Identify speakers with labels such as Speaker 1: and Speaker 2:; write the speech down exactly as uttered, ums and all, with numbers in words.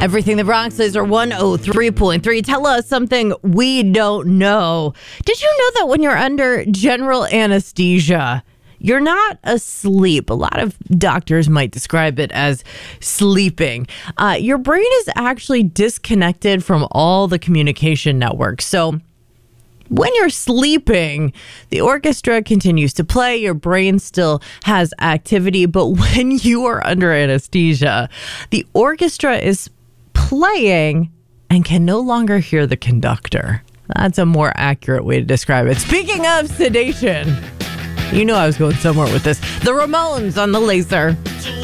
Speaker 1: Everything the Bronx Laser one oh three point three. Tell us something we don't know. Did you know that when you're under general anesthesia, you're not asleep? A lot of doctors might describe it as sleeping. Uh, your brain is actually disconnected from all the communication networks. So when you're sleeping, the orchestra continues to play. Your brain still has activity. But when you are under anesthesia, the orchestra is playing and can no longer hear the conductor. That's a more accurate way to describe it. Speaking of sedation, you know I was going somewhere with this. The Ramones on the Laser.